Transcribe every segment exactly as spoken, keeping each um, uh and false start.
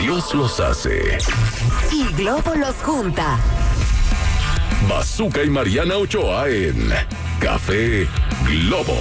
Dios los hace y Globo los junta. Bazooka y Mariana Ochoa en Café Globo.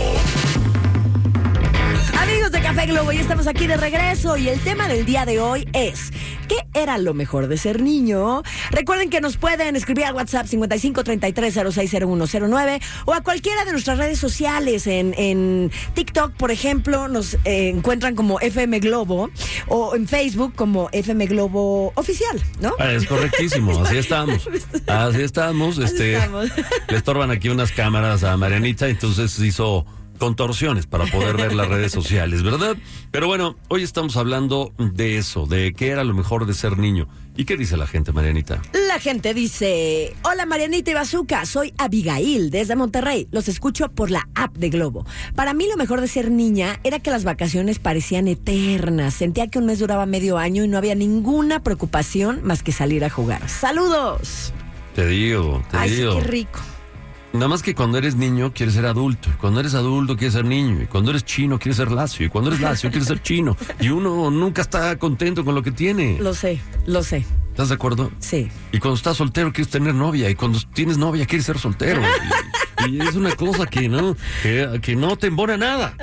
Amigos de Café Globo, ya estamos aquí de regreso y el tema del día de hoy es ¿qué era lo mejor de ser niño? Recuerden que nos pueden escribir al WhatsApp cincuenta y cinco treinta y tres cero seis cero uno cero nueve o a cualquiera de nuestras redes sociales. En, en TikTok, por ejemplo, nos eh, encuentran como F M Globo o en Facebook como F M Globo Oficial, ¿no? Es correctísimo, así estamos. Así estamos. Este, Así estamos. Le estorban aquí unas cámaras a Marianita, entonces hizo contorsiones para poder ver las redes sociales, ¿verdad? Pero bueno, hoy estamos hablando de eso, de qué era lo mejor de ser niño. ¿Y qué dice la gente, Marianita? La gente dice, hola Marianita y Bazooka, soy Abigail desde Monterrey, los escucho por la app de Globo. Para mí lo mejor de ser niña era que las vacaciones parecían eternas, sentía que un mes duraba medio año y no había ninguna preocupación más que salir a jugar. ¡Saludos! Te digo, te Ay, digo. sí, qué rico. Nada más que cuando eres niño quieres ser adulto, y cuando eres adulto quieres ser niño, y cuando eres chino quieres ser lacio, y cuando eres lacio quieres ser chino, y uno nunca está contento con lo que tiene. Lo sé, lo sé. ¿Estás de acuerdo? Sí. Y cuando estás soltero quieres tener novia, y cuando tienes novia quieres ser soltero. Y, y es una cosa que no, que, que no te embona nada.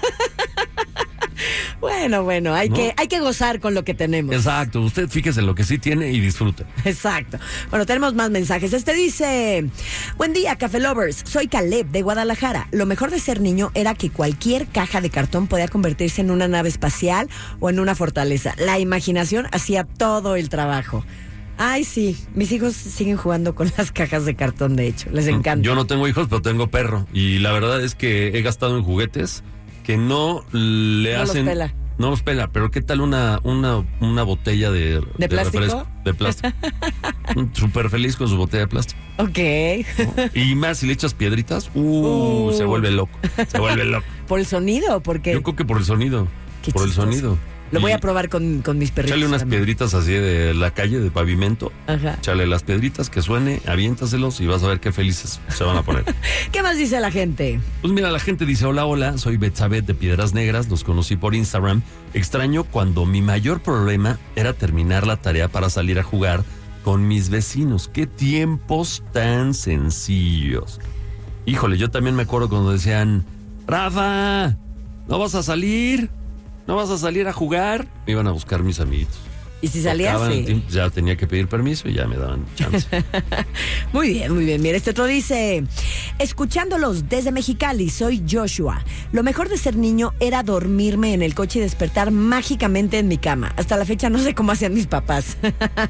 Bueno, bueno, hay, ¿No? que, hay que gozar con lo que tenemos. Exacto, usted fíjese en lo que sí tiene y disfrute. Exacto. Bueno, tenemos más mensajes. Este dice, buen día, Café Lovers. Soy Caleb de Guadalajara. Lo mejor de ser niño era que cualquier caja de cartón podía convertirse en una nave espacial o en una fortaleza. La imaginación hacía todo el trabajo. Ay, sí. Mis hijos siguen jugando con las cajas de cartón, de hecho. Les encanta. Yo no tengo hijos, pero tengo perro. Y la verdad es que he gastado en juguetes que no le No los hacen... pela. No los pela, pero ¿qué tal una una una botella de... ¿De plástico? refresco? De plástico. Súper feliz con su botella de plástico. Ok. ¿No? Y más si le echas piedritas, uh, Uh. se vuelve loco. Se vuelve loco. ¿Por el sonido o por qué? Yo creo que por el sonido. Qué por chistoso. el sonido. Lo voy Y a probar con, con mis perritos. Échale unas también. piedritas así de la calle, de pavimento. Ajá. Échale las piedritas, que suene, aviéntaselos y vas a ver qué felices se van a poner. ¿Qué más dice la gente? Pues mira, la gente dice, hola, hola, soy Betsabeth de Piedras Negras, los conocí por Instagram. Extraño cuando mi mayor problema era terminar la tarea para salir a jugar con mis vecinos. Qué tiempos tan sencillos. Híjole, yo también me acuerdo cuando decían, Rafa, ¿no vas a salir? ¿No vas a salir a jugar? Me iban a buscar mis amiguitos. Y si salía Tocaban el así. tiempo, ya tenía que pedir permiso y ya me daban chance. Muy bien, muy bien. Mira, este otro dice, escuchándolos desde Mexicali, soy Joshua. Lo mejor de ser niño era dormirme en el coche y despertar mágicamente en mi cama. Hasta la fecha no sé cómo hacían mis papás.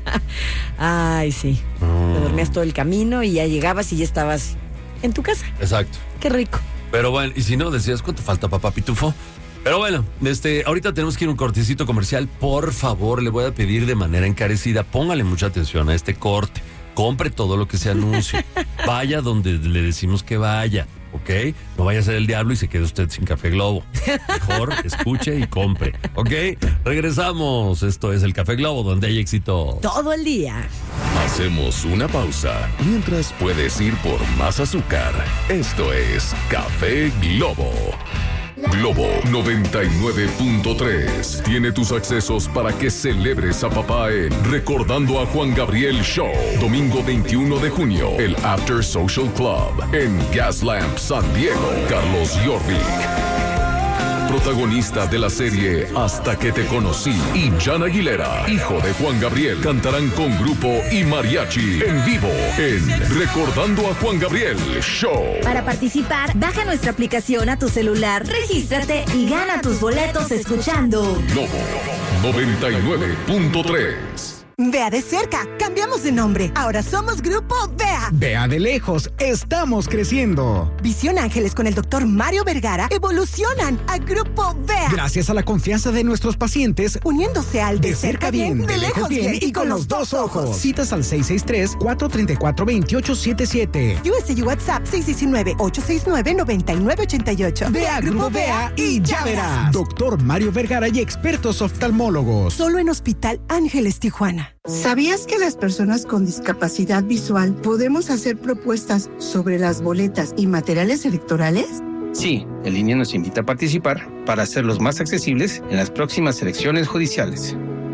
Ay, sí. Mm. Te dormías todo el camino y ya llegabas y ya estabas en tu casa. Exacto. Qué rico. Pero bueno, y si no, decías, ¿cuánto falta, papá Pitufo? Pero bueno, este, ahorita tenemos que ir a un cortecito comercial. Por favor, le voy a pedir de manera encarecida, póngale mucha atención a este corte. Compre todo lo que se anuncie. Vaya donde le decimos que vaya, ¿ok? No vaya a ser el diablo y se quede usted sin Café Globo. Mejor escuche y compre, ¿ok? Regresamos. Esto es el Café Globo, donde hay éxito. Todo el día. Hacemos una pausa mientras puedes ir por más azúcar. Esto es Café Globo. Globo noventa y nueve punto tres tiene tus accesos para que celebres a papá en Recordando a Juan Gabriel Show. Domingo veintiuno de junio, el After Social Club en Gaslamp San Diego. Carlos Jorvik, protagonista de la serie Hasta que te conocí, y Jan Aguilera, hijo de Juan Gabriel, cantarán con grupo y mariachi en vivo en Recordando a Juan Gabriel Show. Para participar, baja nuestra aplicación a tu celular, regístrate y gana tus boletos escuchando Globo noventa y nueve punto tres. Vea de cerca, cambiamos de nombre. Ahora somos Grupo Vea. Vea de lejos, estamos creciendo. Visión Ángeles con el doctor Mario Vergara evolucionan a Grupo Vea. Gracias a la confianza de nuestros pacientes, uniéndose al de, de cerca bien, de lejos bien y con los dos ojos. Citas al seis seis tres, cuatro tres cuatro, dos ocho siete siete. U S U WhatsApp seis uno nueve, ocho seis nueve, nueve nueve ocho ocho. Vea Grupo Vea y ya verás. Doctor Mario Vergara y expertos oftalmólogos. Solo en Hospital Ángeles Tijuana. ¿Sabías que las personas con discapacidad visual podemos hacer propuestas sobre las boletas y materiales electorales? Sí, el I N E nos invita a participar para hacerlos más accesibles en las próximas elecciones judiciales.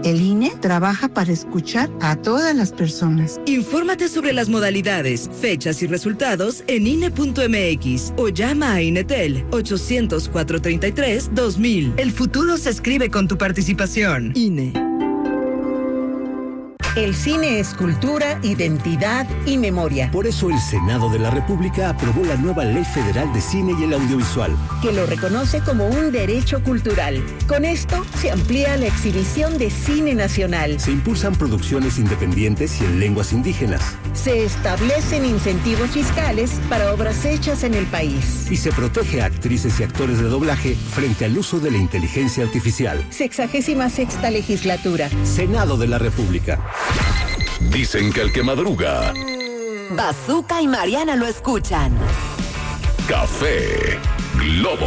El I N E trabaja para escuchar a todas las personas. Infórmate sobre las modalidades, fechas y resultados en I N E punto M X o llama a Inetel ochocientos, cuatrocientos treinta y tres, dos mil. El futuro se escribe con tu participación. I N E. El cine es cultura, identidad y memoria. Por eso el Senado de la República aprobó la nueva Ley Federal de Cine y el Audiovisual, que lo reconoce como un derecho cultural. Con esto se amplía la exhibición de cine nacional. Se impulsan producciones independientes y en lenguas indígenas. Se establecen incentivos fiscales para obras hechas en el país. Y se protege a actrices y actores de doblaje frente al uso de la inteligencia artificial. Sexagésima sexta legislatura. Senado de la República. Dicen que el que madruga. Bazooka y Mariana lo escuchan. Café Globo.